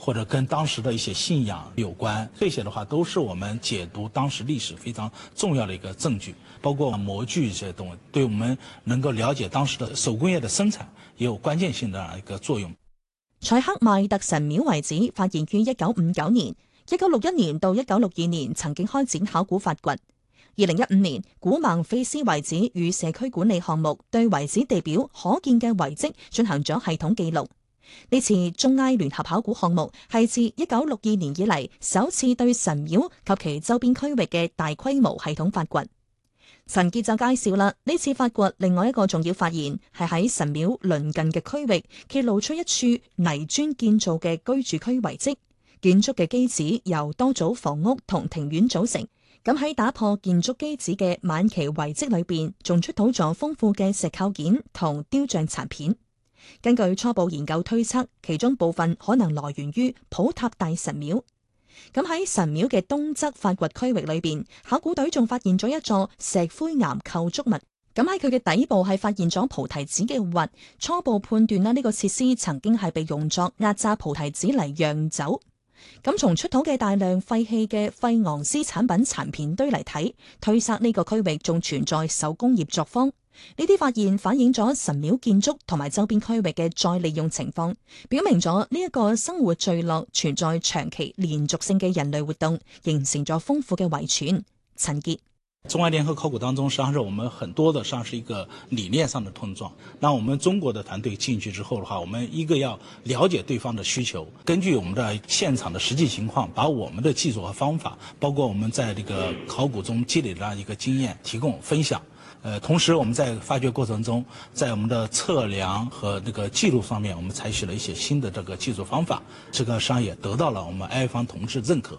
或者跟当时的一些信仰有关，这些的话都是我们解读当时历史非常重要的一个证据。包括模具这些东西，对我们能够了解当时的手工业的生产也有关键性的一个作用。 塞克邁特神廟遺址發現於1959年、1961年到1962年曾經開展考古發掘。2015年，古孟菲斯遺址與社區管理項目對遺址地表可見嘅遺跡進行咗系統記錄。呢次中埃聯合考古項目係自1962年以嚟首次對神廟及其周邊區域嘅大規模系統發掘。陳傑就介紹啦，呢次發掘另外一個重要發現係喺神廟鄰近嘅區域揭露出一處泥磚建造嘅居住區遺跡，建築嘅基址由多組房屋同庭院組成。咁喺打破建築基址嘅晚期遺跡裏邊，仲出土咗豐富嘅石構件同雕像殘片。根據初步研究推測，其中部分可能來源於普塔大神廟。咁喺神廟嘅東側發掘區域裏邊，考古隊仲發現咗一座石灰岩構築物。咁喺佢嘅底部係發現咗菩提子嘅核，初步判斷啦，呢個設施曾經係被用作壓榨菩提子嚟釀酒。咁從出土嘅大量廢棄嘅費昂斯產品殘片堆嚟睇，推測呢個區域仲存在手工業作坊。呢啲發現反映咗神廟建築同埋周邊區域嘅再利用情況，表明咗呢一個生活聚落存在長期連續性嘅人類活動，形成咗豐富嘅遺傳。陳傑。 中埃聯合考古當中，實際上是我們很多的，實際上是一個理念上的碰撞。那我們中國的團隊進去之後的話，我們一個要了解對方的需求，根據我們的現場的實際情況，把我們的技術和方法，包括我們在這個考古中積累的一個經驗提供分享。同時我們在發掘過程中，在我們的測量和這個記錄方面，我們採取了一些新的這個技術方法，這個實際上也得到了我們埃方同志認可。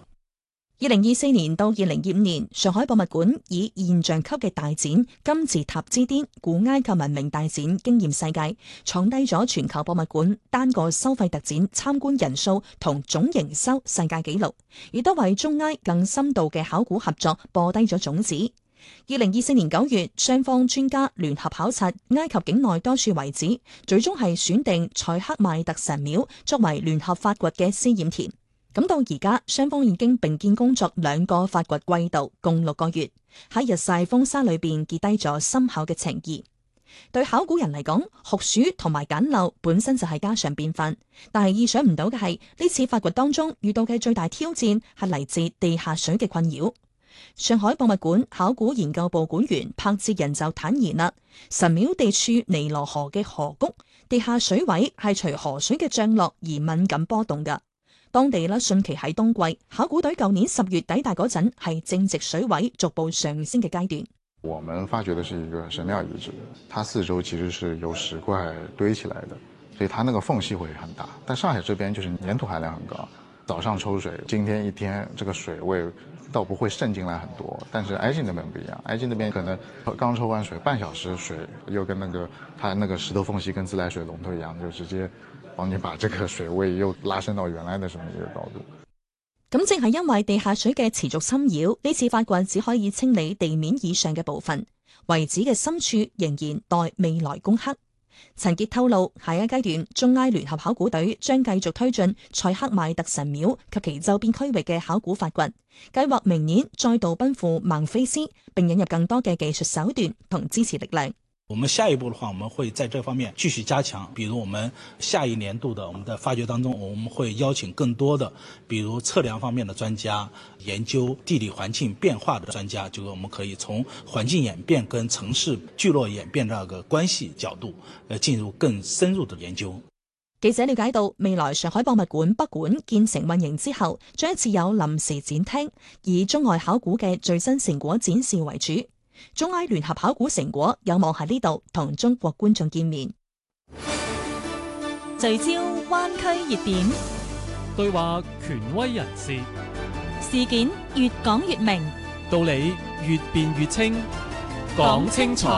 2024年到2025年，上海博物館以現象級嘅大展《金字塔之巔：古埃及文明大展驚豔世界》，創低咗全球博物館單個收費特展參觀人數同總營收世界紀錄，亦都為中埃更深度嘅考古合作播低咗種子。2024年9月，雙方專家聯合考察埃及境內多處遺址，最終係選定塞克邁特神廟作為聯合發掘嘅試驗田。咁到而家，雙方已經並肩工作2個發掘季度，共6個月，喺日曬風沙裏邊結低咗深厚嘅情誼。對考古人嚟講，酷暑同埋簡陋本身就係家常便飯，但係意想唔到嘅係呢次發掘當中遇到嘅最大挑戰係嚟自地下水嘅困擾。上海博物館考古研究部館員柏哲仁就坦言啦，神廟地處尼羅河嘅河谷，地下水位係隨河水嘅漲落而敏感波動㗎。當地啦，汛期喺冬季，考古隊舊年10月抵達嗰陣係正值水位逐步上升嘅階段。 我們發掘的是一個神廟遺址，它四周其實是由石塊堆起來的，所以它那個縫隙會很大。但上海這邊就是粘土含量很高，早上抽水，今天一天這個水位倒不會滲進來很多，但是埃及那邊不一樣，埃及那邊可能剛抽完水半小時，水又跟它那個石頭縫隙跟自來水龍頭一樣，就直接幫你把這個水位又拉升到原來的什麼一個高度。 咁正係因為地下水嘅持續侵擾，呢次發掘只可以清理地面以上嘅部分，遺址嘅深處仍然待未來攻克。陳傑透露，下一階段中埃聯合考古隊將繼續推進塞克邁特神廟及其周邊區域嘅考古發掘，計劃明年再度奔赴孟菲斯，並引入更多嘅技術手段同支持力量。 我們下一步的話，我們會在這方面繼續加強。比如我們下一年度的我們的發掘當中，我們會邀請更多的，比如測量方面的專家，研究地理環境變化的專家，就是我們可以從環境演變跟城市聚落演變這個關係角度，進入更深入的研究。 記者了解到，未來上海博物館北館建成運營之後，將設有臨時展廳，以中外考古嘅最新成果展示為主。中埃聯合考古成果有望喺呢度同中國觀眾見面。 聚焦灣區熱點， 對話權威人士， 事件越講越明， 道理越辯越清，講清楚。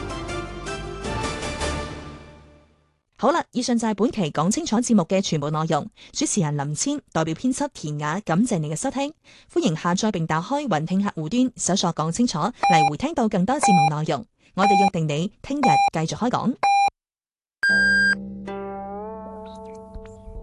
好啦，以上就係本期講清楚節目嘅全部內容。主持人林千代表編輯田雅，感謝你嘅收聽。歡迎下載並打開雲聽客戶端，搜索講清楚嚟回聽到更多節目內容。我哋約定你聽日繼續開講。